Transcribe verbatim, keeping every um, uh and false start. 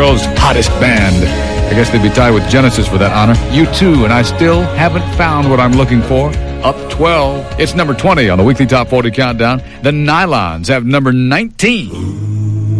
world's hottest band. I guess they'd be tied with Genesis for that honor. U two, and I still haven't found what I'm looking for. Up twelve. It's number twenty on the weekly Top forty Countdown. The Nylons have number nineteen.